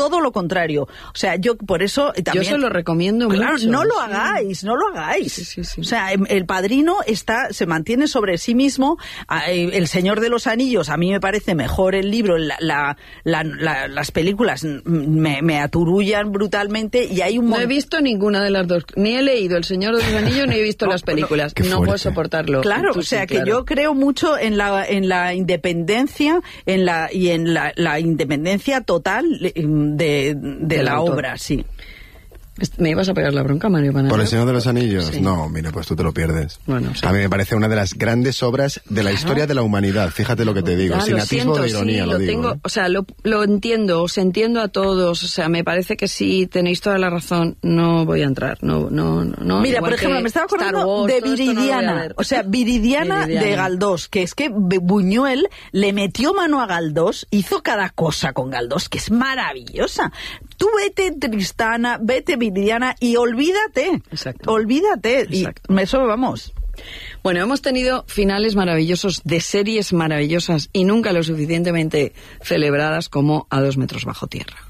todo lo contrario. O sea, yo por eso también... Yo se lo recomiendo mucho. No lo hagáis, no lo hagáis. Sí. O sea, El Padrino se mantiene sobre sí mismo. El Señor de los Anillos, a mí me parece mejor el libro. Las películas me aturullan brutalmente y hay un... No he visto ninguna de las dos. Ni he leído El Señor de los Anillos ni he visto las películas. No puedo soportarlo. Claro, Tú o sea, sí, que claro. yo creo mucho en la independencia en la independencia total de la autor. obra, sí. ¿Me ibas a pegar la bronca, Mario Panadero? ¿Por El Señor de los Anillos? Sí. No, mira, pues tú te lo pierdes. Bueno, sí. A mí me parece una de las grandes obras de la historia de la humanidad. Fíjate lo que te digo, sin lo atisbo siento, de ironía, sí, lo digo. tengo, o sea, lo entiendo, os entiendo a todos, o sea, me parece que sí tenéis toda la razón, no voy a entrar, no. Mira, por ejemplo, me estaba acordando Wars, de todo esto no lo voy a Viridiana, ver. o sea, Viridiana de Galdós, que es que Buñuel le metió mano a Galdós, hizo cada cosa con Galdós, que es maravillosa. Tú vete Tristana, vete Viridiana y olvídate. Exacto. Olvídate. Exacto. Y eso vamos. Bueno, hemos tenido finales maravillosos de series maravillosas y nunca lo suficientemente celebradas como A 2 metros bajo tierra.